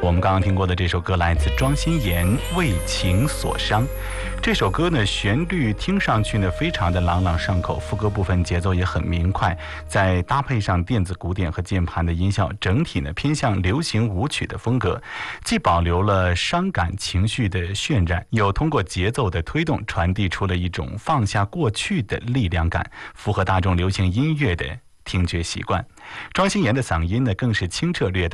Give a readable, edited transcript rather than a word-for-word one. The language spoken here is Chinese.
我们刚刚听过的这首歌来自庄心妍，《为情所伤》。这首歌呢，旋律听上去呢非常的朗朗上口，副歌部分节奏也很明快，再搭配上电子鼓点和键盘的音效，整体呢偏向流行舞曲的风格，既保留了伤感情绪的渲染，又通过节奏的推动传递出了一种放下过去的力量感，符合大众流行音乐的听觉习惯。庄心妍的嗓音呢更是清澈略带